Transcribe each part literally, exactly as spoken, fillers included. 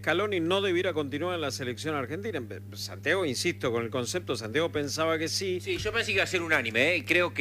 Scaloni no debiera continuar en la selección argentina. Santiago, insisto, con el concepto, Santiago pensaba que sí. Sí, yo pensé que iba a ser unánime, ¿eh? Creo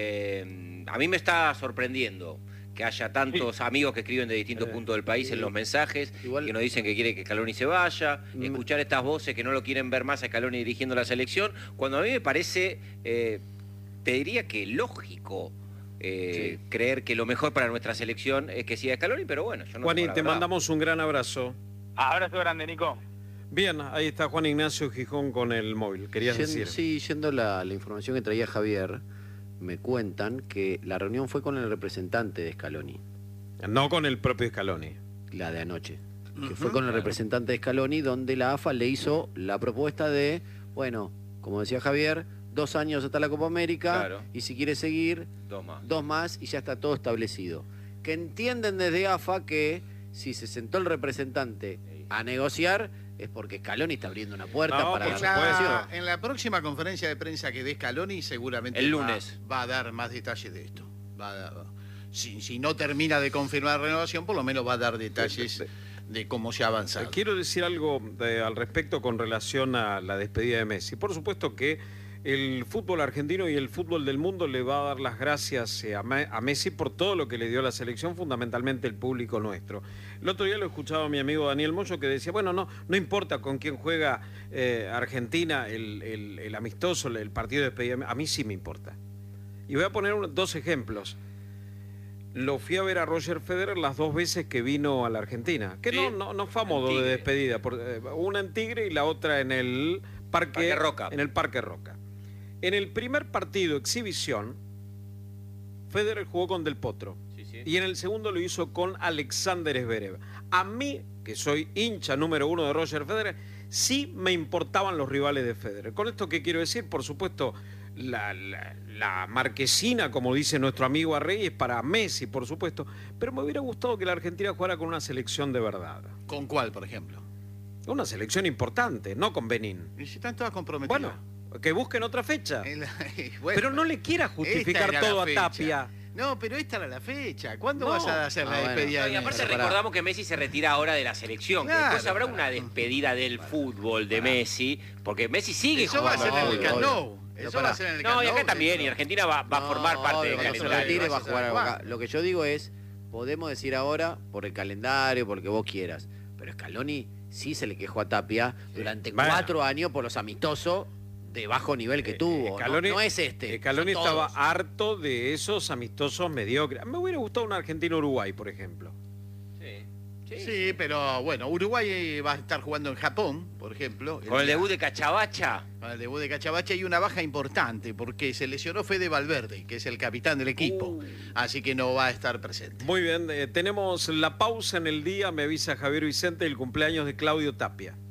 que a mí me está sorprendiendo que haya tantos sí. amigos que escriben de distintos eh, puntos del país eh, en los mensajes, igual, que nos dicen que quiere que Scaloni se vaya, me... escuchar estas voces que no lo quieren ver más a Scaloni dirigiendo la selección, cuando a mí me parece, eh, te diría que lógico, Eh, sí. creer que lo mejor para nuestra selección es que siga Scaloni, pero bueno, yo no Juaní, te mandamos un gran abrazo. Abrazo grande, Nico. Bien, ahí está Juan Ignacio Gijón con el móvil, querías Yendo, decir. Sí, yendo la, la información que traía Javier, me cuentan que la reunión fue con el representante de Scaloni. No con el propio Scaloni. La de anoche. Que uh-huh, fue con el claro. representante de Scaloni, donde la A F A le hizo la propuesta de, bueno, como decía Javier, dos años hasta la Copa América, claro. y si quiere seguir, dos más. dos más y ya está todo establecido. Que entienden desde A F A que si se sentó el representante a negociar es porque Scaloni está abriendo una puerta no, para la la, en la próxima conferencia de prensa que dé Scaloni seguramente el lunes va, va a dar más detalles de esto. Va a dar, si, si no termina de confirmar la renovación, por lo menos va a dar detalles de cómo se ha avanzado. Quiero decir algo de, al respecto con relación a la despedida de Messi. Por supuesto que el fútbol argentino y el fútbol del mundo le va a dar las gracias a Messi por todo lo que le dio a la selección, fundamentalmente el público nuestro. El otro día lo escuchaba a mi amigo Daniel Moyo que decía, bueno, no, no importa con quién juega eh, Argentina el, el, el amistoso, el partido de despedida, a mí sí me importa. Y voy a poner un, dos ejemplos. Lo fui a ver a Roger Federer las dos veces que vino a la Argentina, que ¿sí? no, no, no fue a modo de despedida, por, eh, una en Tigre y la otra en el Parque, Parque Roca. En el Parque Roca. En el primer partido, exhibición, Federer jugó con Del Potro. Sí, sí. Y en el segundo lo hizo con Alexander Zverev. A mí, que soy hincha número uno de Roger Federer, sí me importaban los rivales de Federer. ¿Con esto qué quiero decir? Por supuesto, la, la, la marquesina, como dice nuestro amigo Arrey, es para Messi, por supuesto. Pero me hubiera gustado que la Argentina jugara con una selección de verdad. ¿Con cuál, por ejemplo? Una selección importante, no con Benín. ¿Y si están todas comprometidas? Bueno. Que busquen otra fecha. La, bueno, pero no le quiera justificar todo a Tapia. No, pero esta era la fecha. ¿Cuándo no. vas a hacer ah, la despedida? Bueno. No, y aparte pero recordamos para... que Messi se retira ahora de la selección. Claro, que después habrá para... una despedida del fútbol de para... Messi, porque Messi sigue eso jugando. Va a ser en el Camp Nou. Eso para... va a ser en el No, Camp y acá Nou, también, eso. y Argentina va, va no, a formar parte del calendario. calendario. Se retire, va a jugar algo acá. Lo que yo digo es, podemos decir ahora, por el calendario, por lo que vos quieras, pero Scaloni sí se le quejó a Tapia durante bueno. cuatro años por los amistosos de bajo nivel que tuvo. Scaloni, no, no es este. Scaloni estaba harto de esos amistosos mediocres. Me hubiera gustado un Argentina-Uruguay, por ejemplo. Sí. Sí, sí, pero bueno, Uruguay va a estar jugando en Japón, por ejemplo. Con el, el debut de Cachabacha. Con el debut de Cachabacha y una baja importante, porque se lesionó Fede Valverde, que es el capitán del equipo. Uh. Así que no va a estar presente. Muy bien, eh, tenemos la pausa en el día, me avisa Javier Vicente, el cumpleaños de Claudio Tapia.